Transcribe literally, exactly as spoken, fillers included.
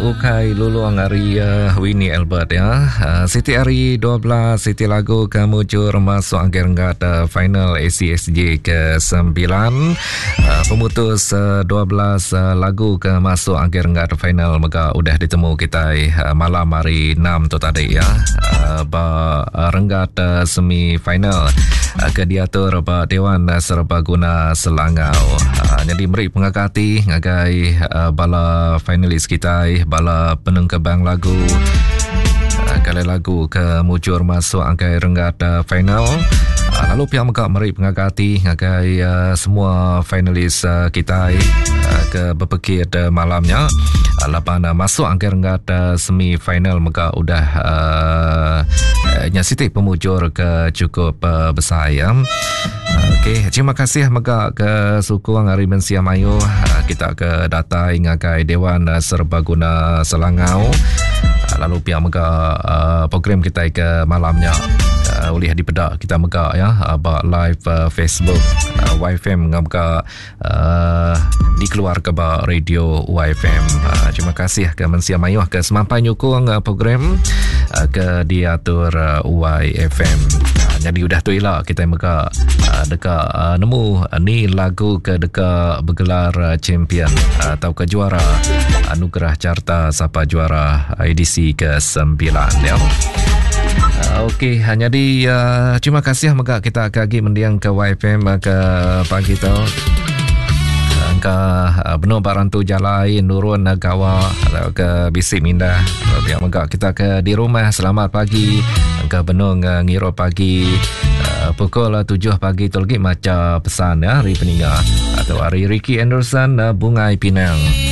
Bukai Luluang hari uh, Winnie Albert ya. Uh, Siti hari dua belas, Siti lagu kemujur masuk angkat uh, final A C S J ke sembilan. Uh, pemutus uh, dua belas uh, lagu ke masuk angkat final maka udah ditemu kita uh, malam hari enam tu tadi ya. Uh, ba uh, renggat uh, semi final uh, ke diatur ba Dewan Serbaguna Selangau. Uh, jadi meri pengakati ngagai uh, bala finalis kita bala penengkebang lagu uh, kali lagu ke mujur masuk angkai renggat uh, final. Uh, lalu pihak mereka meri pengakati ngagai uh, semua finalis uh, kita uh, ke berpekir uh, malamnya uh, lepas uh, masuk angkai renggat uh, semi final mereka udah uh, uh, nyasiti pemujur ke cukup uh, besar ya. Okey, terima kasih mereka ke Sukuang hari Mensia Mayu. Uh, kita ke data ingakai Dewan Serbaguna Selangau. Uh, lalu pihak mereka uh, program kita ke malamnya uh, boleh dipedak kita mereka ya uh, live uh, Facebook uh, Y F M mereka uh, dikeluar ke radio Y F M. Uh, terima kasih ke Mensia Mayu ke semampai nyukung uh, program uh, ke diatur uh, Y F M. Uh, jadi udah tu lah kita mereka uh, dekat uh, nemu uh, ni lagu ke dekat bergelar uh, champion uh, atau ke juara anugerah carta siapa juara edisi ke sembilan ya. Uh, Okey, hanya di uh, terima kasih maka kita kagi mendiang ke Y F M uh, ke pagi tu. Ke uh, benar barantu jalai nurun uh, gawa uh, ke bisik minda. Biar maka kita ke di rumah selamat pagi. Ke benung uh, ngiro pagi uh, pukul uh, tujuh pagi tu lagi macam pesan ya hari peninggal atau hari Ricky Anderson uh, Bungai Pinang.